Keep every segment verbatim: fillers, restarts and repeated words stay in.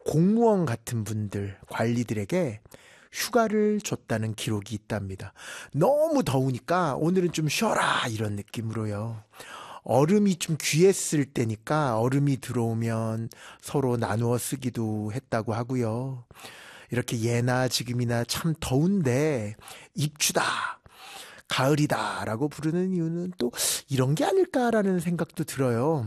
공무원 같은 분들, 관리들에게 휴가를 줬다는 기록이 있답니다. 너무 더우니까 오늘은 좀 쉬어라 이런 느낌으로요. 얼음이 좀 귀했을 때니까 얼음이 들어오면 서로 나누어 쓰기도 했다고 하고요. 이렇게 예나 지금이나 참 더운데 입추다, 가을이다 라고 부르는 이유는 또 이런 게 아닐까라는 생각도 들어요.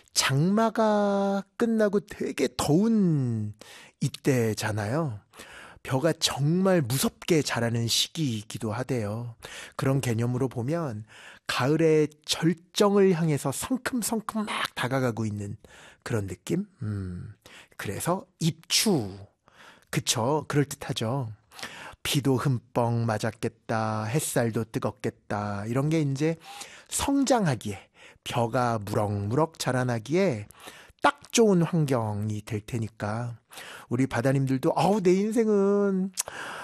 장마가 끝나고 되게 더운 이때잖아요. 벼가 정말 무섭게 자라는 시기이기도 하대요. 그런 개념으로 보면 가을의 절정을 향해서 성큼성큼 막 다가가고 있는 그런 느낌? 음, 그래서 입추. 그쵸, 그럴듯하죠. 비도 흠뻑 맞았겠다, 햇살도 뜨겁겠다, 이런 게 이제 성장하기에, 벼가 무럭무럭 자라나기에 딱 좋은 환경이 될 테니까 우리 바다님들도 아우 내 인생은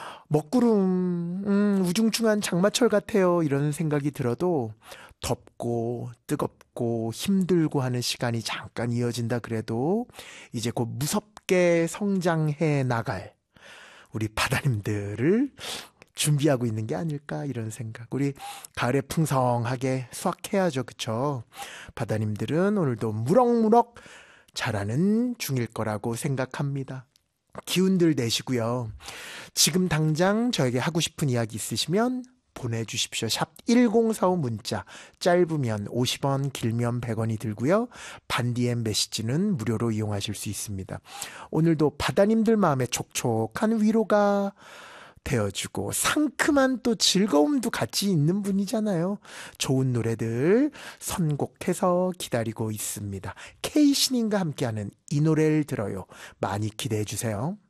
먹구름, 음, 우중충한 장마철 같아요 이런 생각이 들어도 덥고 뜨겁고 힘들고 하는 시간이 잠깐 이어진다 그래도 이제 곧 무섭게 성장해 나갈 우리 바다님들을 준비하고 있는 게 아닐까 이런 생각. 우리 가을에 풍성하게 수확해야죠. 그쵸? 바다님들은 오늘도 무럭무럭 자라는 중일 거라고 생각합니다. 기운들 내시고요. 지금 당장 저에게 하고 싶은 이야기 있으시면 보내주십시오. 샵 일공사오 문자, 짧으면 오십 원, 길면 백 원이 들고요. 반디엠 메시지는 무료로 이용하실 수 있습니다. 오늘도 바다님들 마음에 촉촉한 위로가 되어주고 상큼한 또 즐거움도 같이 있는 분이잖아요. 좋은 노래들 선곡해서 기다리고 있습니다. K신인과 함께하는 이 노래를 들어요. 많이 기대해 주세요.